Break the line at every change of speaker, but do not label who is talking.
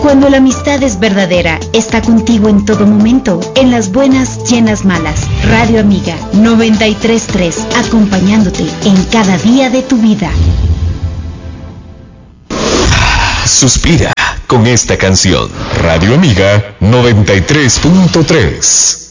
Cuando la amistad es verdadera, está contigo en todo momento, en las buenas y en las malas. Radio Amiga 93.3, acompañándote en cada día de tu vida.
Suspira con esta canción. Radio Amiga 93.3.